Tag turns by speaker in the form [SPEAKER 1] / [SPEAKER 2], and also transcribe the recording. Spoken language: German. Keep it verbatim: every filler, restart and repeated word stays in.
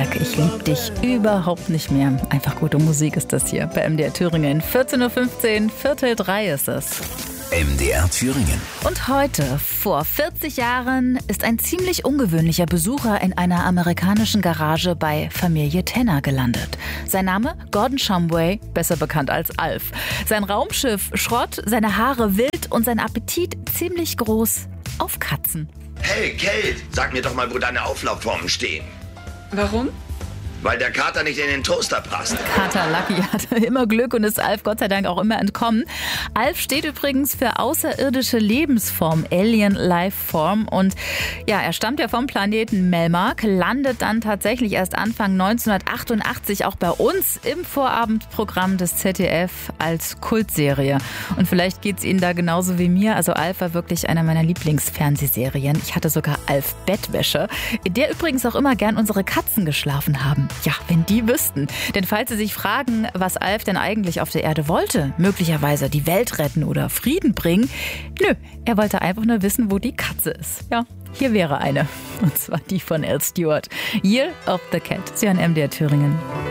[SPEAKER 1] Ich lieb dich überhaupt nicht mehr. Einfach gute Musik ist das hier bei M D R Thüringen. vierzehn Uhr fünfzehn, Viertel drei ist es.
[SPEAKER 2] M D R Thüringen.
[SPEAKER 1] Und heute, vor vierzig Jahren, ist ein ziemlich ungewöhnlicher Besucher in einer amerikanischen Garage bei Familie Tanner gelandet. Sein Name? Gordon Shumway, besser bekannt als Alf. Sein Raumschiff Schrott, seine Haare wild und sein Appetit ziemlich groß auf Katzen.
[SPEAKER 3] Hey, Kate, sag mir doch mal, wo deine Auflaufformen stehen.
[SPEAKER 4] Warum?
[SPEAKER 3] Weil der Kater nicht in den Toaster passt.
[SPEAKER 1] Kater Lucky hatte immer Glück und ist Alf Gott sei Dank auch immer entkommen. Alf steht übrigens für außerirdische Lebensform, Alien Lifeform. Und ja, er stammt ja vom Planeten Melmark, landet dann tatsächlich erst Anfang neunzehnhundertachtundachtzig auch bei uns im Vorabendprogramm des Z D F als Kultserie. Und vielleicht geht's Ihnen da genauso wie mir. Also Alf war wirklich einer meiner Lieblingsfernsehserien. Ich hatte sogar Alf Bettwäsche, in der übrigens auch immer gern unsere Katzen geschlafen haben. Ja, wenn die wüssten. Denn falls Sie sich fragen, was Alf denn eigentlich auf der Erde wollte, möglicherweise die Welt retten oder Frieden bringen, nö, er wollte einfach nur wissen, wo die Katze ist. Ja, hier wäre eine. Und zwar die von Al Stewart. Year of the Cat. Sie hören M D R Thüringen.